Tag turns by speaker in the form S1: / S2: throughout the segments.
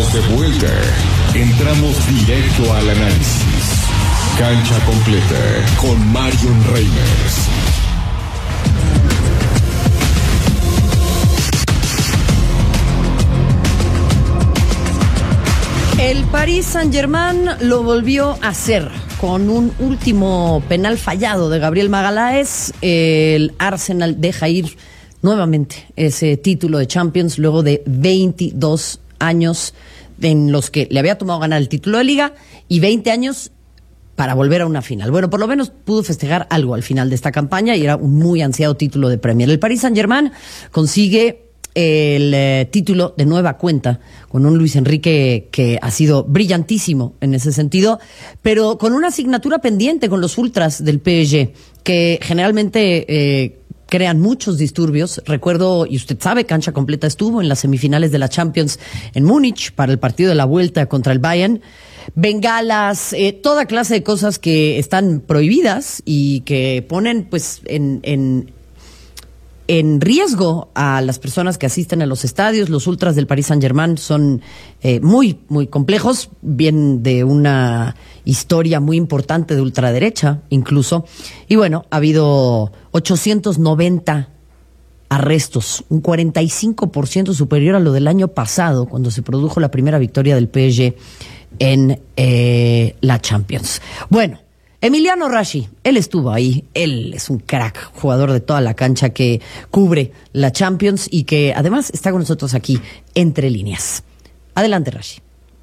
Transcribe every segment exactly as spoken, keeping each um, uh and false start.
S1: Estamos de vuelta. Entramos directo al análisis. Cancha completa con Marion Reimers.
S2: El Paris Saint-Germain lo volvió a hacer con un último penal fallado de Gabriel Magalhães. El Arsenal deja ir nuevamente ese título de Champions luego de veintidós años en los que le había tomado ganar el título de Liga y veinte años para volver a una final. Bueno, por lo menos pudo festejar algo al final de esta campaña y era un muy ansiado título de Premier. El Paris Saint-Germain consigue el eh, título de nueva cuenta con un Luis Enrique que ha sido brillantísimo en ese sentido, pero con una asignatura pendiente con los ultras del P S G, que generalmente eh, crean muchos disturbios. Recuerdo, y usted sabe, Cancha Completa estuvo en las semifinales de la Champions en Múnich para el partido de la vuelta contra el Bayern. Bengalas, eh, toda clase de cosas que están prohibidas y que ponen pues en, en en riesgo a las personas que asisten a los estadios. Los ultras del Paris Saint-Germain son eh, muy, muy complejos, vienen de una historia muy importante de ultraderecha, incluso. Y bueno, ha habido ochocientos noventa arrestos, un cuarenta y cinco por ciento superior a lo del año pasado, cuando se produjo la primera victoria del P S G en eh, la Champions. Bueno, Emiliano Raggi, él estuvo ahí, él es un crack, jugador de toda la cancha que cubre la Champions y que además está con nosotros aquí, entre líneas. Adelante, Raggi.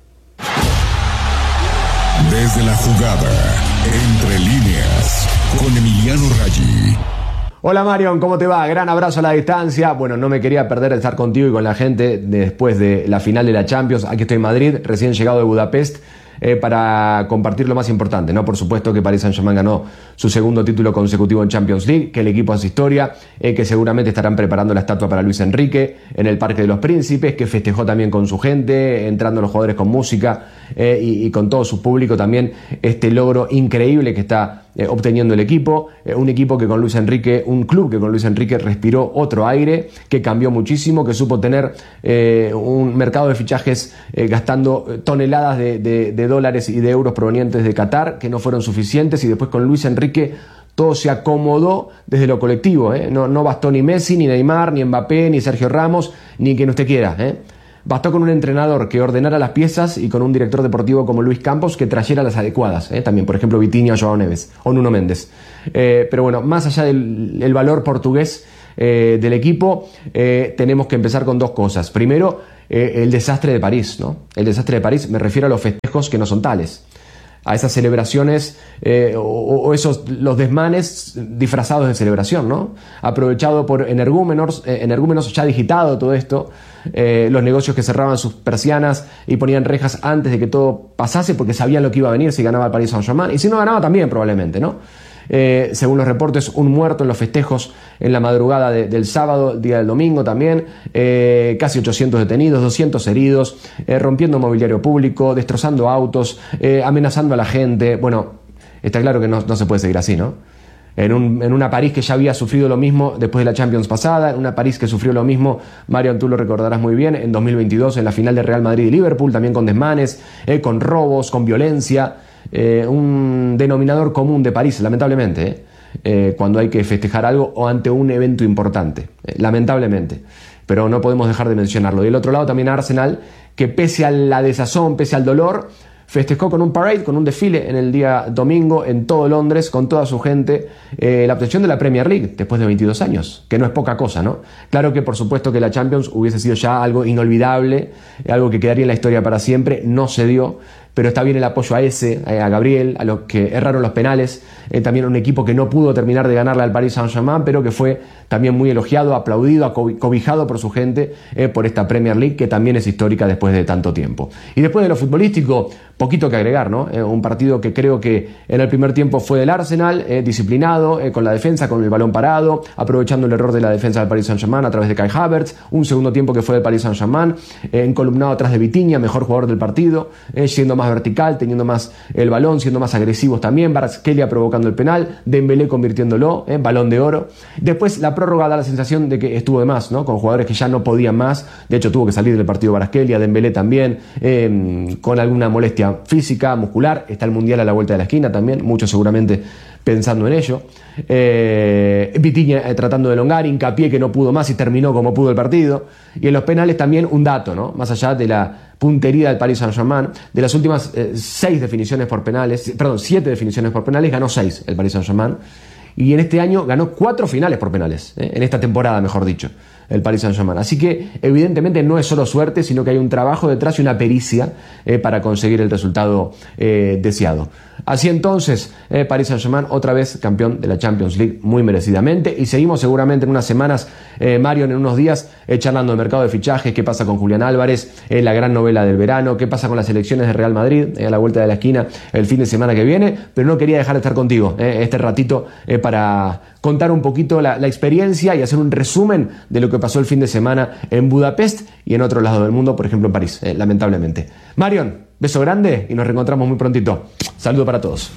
S1: Desde la jugada, entre líneas, con Emiliano Raggi.
S3: Hola Marion, ¿cómo te va? Gran abrazo a la distancia. Bueno, no me quería perder de estar contigo y con la gente después de la final de la Champions. Aquí estoy en Madrid, recién llegado de Budapest. Eh, para compartir lo más importante, ¿no? Por supuesto que Paris Saint-Germain ganó su segundo título consecutivo en Champions League, que el equipo hace historia, eh, que seguramente estarán preparando la estatua para Luis Enrique en el Parque de los Príncipes, que festejó también con su gente, entrando los jugadores con música eh, y, y con todo su público también este logro increíble que está eh, obteniendo el equipo, eh, un equipo que con Luis Enrique, un club que con Luis Enrique respiró otro aire, que cambió muchísimo, que supo tener eh, un mercado de fichajes eh, gastando toneladas de, de, de dólares y de euros provenientes de Qatar, que no fueron suficientes, y después con Luis Enrique todo se acomodó desde lo colectivo, ¿eh? no, no bastó ni Messi, ni Neymar, ni Mbappé, ni Sergio Ramos, ni quien usted quiera, ¿eh? Bastó con un entrenador que ordenara las piezas y con un director deportivo como Luis Campos que trayera las adecuadas, ¿eh? También, por ejemplo, Vitinha, João Neves o Nuno Méndez. Eh, pero bueno, más allá del el valor portugués eh, del equipo, eh, tenemos que empezar con dos cosas. Primero, eh, el desastre de París, ¿no? El desastre de París, me refiero a los festejos que no son tales, a esas celebraciones eh, o, o esos los desmanes disfrazados de celebración, ¿no? Aprovechado por energúmenos, eh, energúmenos ya digitado todo esto, eh, los negocios que cerraban sus persianas y ponían rejas antes de que todo pasase porque sabían lo que iba a venir si ganaba el Paris Saint-Germain, y si no ganaba también probablemente, ¿no? Eh, según los reportes, un muerto en los festejos en la madrugada de, del sábado, día del domingo también, eh, casi ochocientos detenidos, doscientos heridos, eh, rompiendo mobiliario público, destrozando autos, eh, amenazando a la gente. Bueno, está claro que no, no se puede seguir así, ¿no? En, un, en una París que ya había sufrido lo mismo después de la Champions pasada, en una París que sufrió lo mismo, Marion, tú lo recordarás muy bien, en dos mil veintidós, en la final de Real Madrid y Liverpool, también con desmanes, eh, con robos, con violencia. Eh, un denominador común de París, lamentablemente, eh, eh, cuando hay que festejar algo o ante un evento importante, eh, lamentablemente, pero no podemos dejar de mencionarlo. Y del otro lado también Arsenal, que pese a la desazón, pese al dolor, festejó con un parade, con un desfile en el día domingo en todo Londres, con toda su gente, eh, la obtención de la Premier League después de veintidós años, que no es poca cosa, ¿no? Claro que por supuesto que la Champions hubiese sido ya algo inolvidable, algo que quedaría en la historia para siempre, no se dio, pero está bien el apoyo a ese, a Gabriel, a los que erraron los penales, eh, también un equipo que no pudo terminar de ganarle al Paris Saint-Germain, pero que fue también muy elogiado, aplaudido, acobijado por su gente, eh, por esta Premier League, que también es histórica después de tanto tiempo. Y después de lo futbolístico, poquito que agregar, ¿no? Eh, un partido que creo que en el primer tiempo fue del Arsenal, eh, disciplinado, eh, con la defensa, con el balón parado, aprovechando el error de la defensa del Paris Saint-Germain a través de Kai Havertz. Un segundo tiempo que fue del Paris Saint-Germain, eh, encolumnado atrás de Vitinha, mejor jugador del partido, eh, siendo más vertical, teniendo más el balón, siendo más agresivos también. Kvaratskhelia provocando el penal, Dembélé convirtiéndolo, eh, balón de oro. Después la prórroga da la sensación de que estuvo de más, ¿no? Con jugadores que ya no podían más. De hecho tuvo que salir del partido Kvaratskhelia, Dembélé también, eh, con alguna molestia física, muscular. Está el Mundial a la vuelta de la esquina también, muchos seguramente pensando en ello. Eh, Vitinha eh, tratando de elongar, Hincapié que no pudo más y terminó como pudo el partido. Y en los penales también un dato, ¿no? Más allá de la puntería del Paris Saint-Germain, de las últimas eh, seis definiciones por penales, perdón, siete definiciones por penales, ganó seis el Paris Saint-Germain. Y en este año ganó cuatro finales por penales, ¿eh? En esta temporada, mejor dicho, el Paris Saint-Germain. Así que evidentemente no es solo suerte, sino que hay un trabajo detrás y una pericia eh, para conseguir el resultado eh, deseado. Así entonces, eh, Paris Saint-Germain otra vez campeón de la Champions League muy merecidamente, y seguimos seguramente en unas semanas, eh, Mario, en unos días, eh, charlando del mercado de fichajes, qué pasa con Julián Álvarez, eh, la gran novela del verano, qué pasa con las elecciones de Real Madrid, eh, a la vuelta de la esquina el fin de semana que viene, pero no quería dejar de estar contigo eh, este ratito eh, para contar un poquito la, la experiencia y hacer un resumen de lo que pasó el fin de semana en Budapest y en otro lado del mundo, por ejemplo en París, eh, lamentablemente. Marion, beso grande y nos reencontramos muy prontito. Saludo para todos.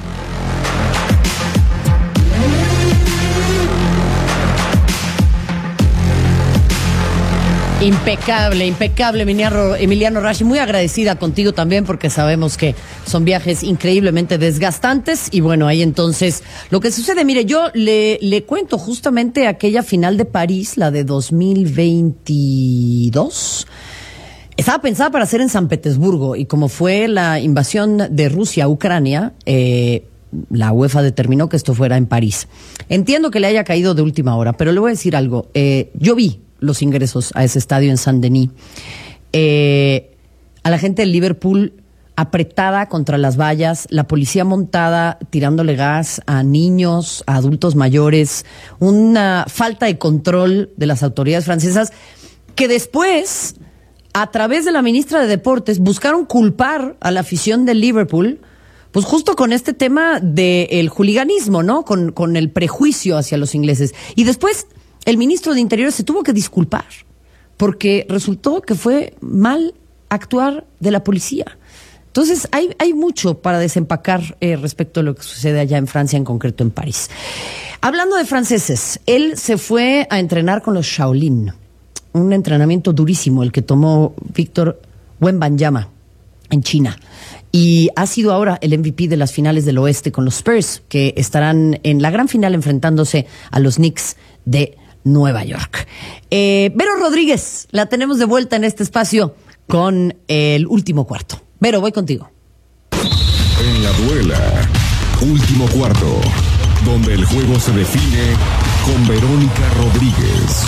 S2: Impecable, impecable, Emiliano, Emiliano Rashi. Muy agradecida contigo también porque sabemos que son viajes increíblemente desgastantes. Y bueno, ahí entonces lo que sucede, mire, yo le, le cuento justamente aquella final de París, la de dos mil veintidós. Estaba pensada para ser en San Petersburgo y como fue la invasión de Rusia a Ucrania, eh, la UEFA determinó que esto fuera en París. Entiendo que le haya caído de última hora, pero le voy a decir algo. Eh, yo vi los ingresos a ese estadio en Saint-Denis. Eh, a la gente del Liverpool apretada contra las vallas, la policía montada tirándole gas a niños, a adultos mayores, una falta de control de las autoridades francesas que después, a través de la ministra de Deportes, buscaron culpar a la afición del Liverpool, pues justo con este tema del juliganismo, ¿no? Con, con el prejuicio hacia los ingleses. Y después el ministro de Interior se tuvo que disculpar porque resultó que fue mal actuar de la policía. Entonces hay, hay mucho para desempacar eh, respecto a lo que sucede allá en Francia, en concreto en París. Hablando de franceses, él se fue a entrenar con los Shaolin. Un entrenamiento durísimo el que tomó Víctor Wembanyama en China. Y ha sido ahora el M V P de las finales del oeste con los Spurs, que estarán en la gran final enfrentándose a los Knicks de Nueva York. Eh, Vero Rodríguez, la tenemos de vuelta en este espacio con el último cuarto. Vero, voy contigo.
S1: En la duela, último cuarto, donde el juego se define con Verónica Rodríguez.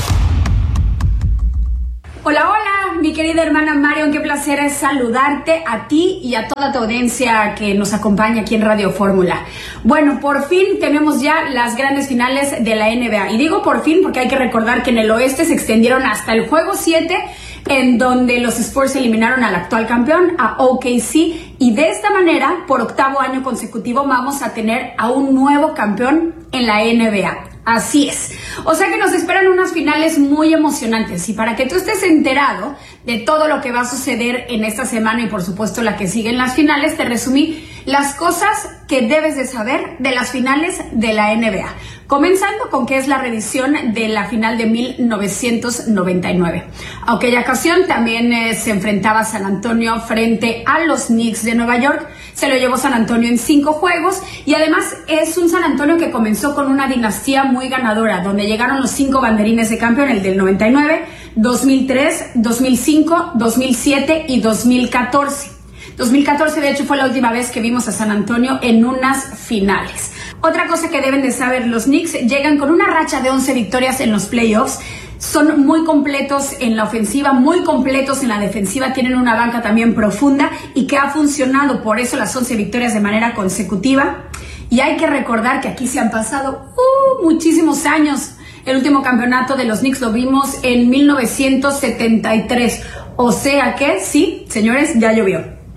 S4: Hola, hola, mi querida hermana Marion, qué placer es saludarte a ti y a toda tu audiencia que nos acompaña aquí en Radio Fórmula. Bueno, por fin tenemos ya las grandes finales de la N B A. Y digo por fin porque hay que recordar que en el oeste se extendieron hasta el juego siete, en donde los Spurs eliminaron al actual campeón, a O K C, y de esta manera, por octavo año consecutivo, vamos a tener a un nuevo campeón en la N B A. Así es. O sea que nos esperan unas finales muy emocionantes, y para que tú estés enterado de todo lo que va a suceder en esta semana y por supuesto la que sigue en las finales, te resumí las cosas que debes de saber de las finales de la N B A. Comenzando con que es la reedición de la final de mil novecientos noventa y nueve. Aquella ocasión también eh, se enfrentaba San Antonio frente a los Knicks de Nueva York. Se lo llevó San Antonio en cinco juegos y además es un San Antonio que comenzó con una dinastía muy ganadora, donde llegaron los cinco banderines de campeón, el del noventa y nueve, dos mil tres, dos mil cinco, dos mil siete y dos mil catorce. dos mil catorce de hecho fue la última vez que vimos a San Antonio en unas finales. Otra cosa que deben de saber, los Knicks llegan con una racha de once victorias en los playoffs. Son muy completos en la ofensiva, muy completos en la defensiva, tienen una banca también profunda y que ha funcionado, por eso las once victorias de manera consecutiva. Y hay que recordar que aquí se han pasado uh, muchísimos años. El último campeonato de los Knicks lo vimos en mil novecientos setenta y tres, o sea que sí, señores, ya llovió.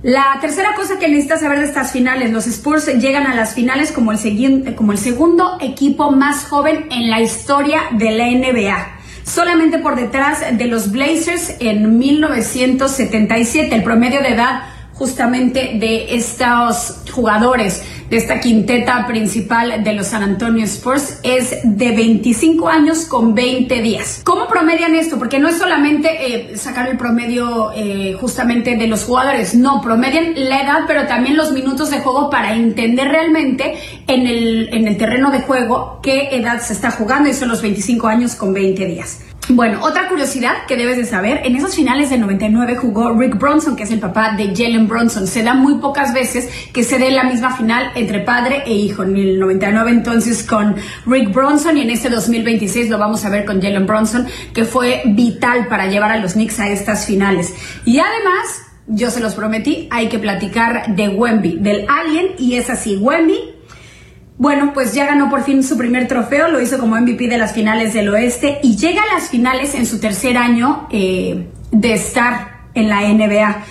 S4: La tercera cosa que necesitas saber de estas finales: los Spurs llegan a las finales como el, segui- como el segundo equipo más joven en la historia de la N B A. Solamente por detrás de los Blazers en mil novecientos setenta y siete. El promedio de edad justamente de estos jugadores, de esta quinteta principal de los San Antonio Spurs, es de veinticinco años con veinte días. ¿Cómo promedian esto? Porque no es solamente eh, sacar el promedio eh, justamente de los jugadores, no, promedian la edad, pero también los minutos de juego para entender realmente en el, en el terreno de juego qué edad se está jugando, y son los veinticinco años con veinte días. Bueno, otra curiosidad que debes de saber: en esas finales del noventa y nueve jugó Rick Bronson, que es el papá de Jalen Bronson. Se da muy pocas veces que se dé la misma final entre padre e hijo. En el noventa y nueve entonces con Rick Bronson, y en este dos mil veintiséis lo vamos a ver con Jalen Bronson, que fue vital para llevar a los Knicks a estas finales. Y además, yo se los prometí, hay que platicar de Wemby, del Alien, y es así, Wemby, bueno, pues ya ganó por fin su primer trofeo, lo hizo como M V P de las finales del oeste, y llega a las finales en su tercer año eh, de estar en la N B A.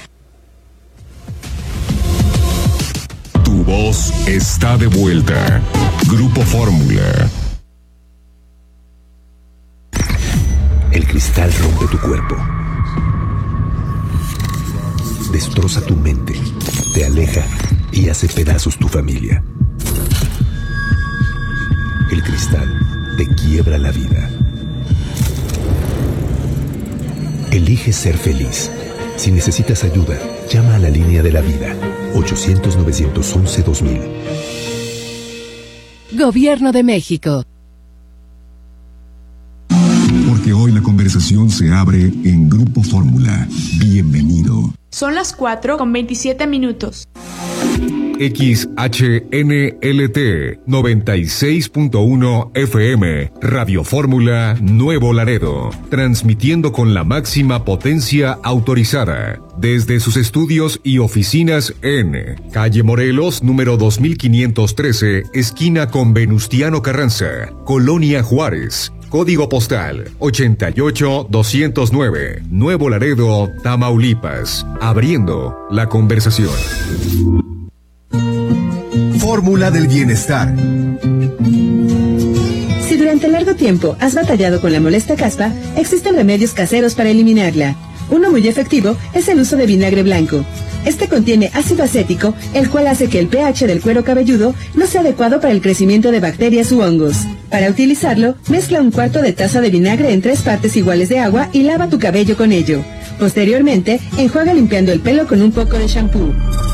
S1: Tu voz está de vuelta. Grupo Fórmula.
S5: El cristal rompe tu cuerpo, destroza tu mente, te aleja y hace pedazos tu familia. El cristal te quiebra la vida. Elige ser feliz. Si necesitas ayuda, llama a la línea de la vida, ochocientos, novecientos once, dos mil.
S6: Gobierno de México.
S1: Porque hoy la conversación se abre en Grupo Fórmula. Bienvenido.
S7: Son las cuatro con veintisiete minutos.
S1: X H N L T noventa y seis punto uno F M, Radio Fórmula Nuevo Laredo, transmitiendo con la máxima potencia autorizada desde sus estudios y oficinas en Calle Morelos, número dos mil quinientos trece, esquina con Venustiano Carranza, Colonia Juárez. Código postal ochenta y ocho doscientos nueve, Nuevo Laredo, Tamaulipas. Abriendo la conversación.
S8: Fórmula del bienestar.
S9: Si durante largo tiempo has batallado con la molesta caspa, existen remedios caseros para eliminarla. Uno muy efectivo es el uso de vinagre blanco. Este contiene ácido acético, el cual hace que el pH del cuero cabelludo no sea adecuado para el crecimiento de bacterias u hongos. Para utilizarlo, mezcla un cuarto de taza de vinagre en tres partes iguales de agua y lava tu cabello con ello. Posteriormente, enjuaga limpiando el pelo con un poco de shampoo.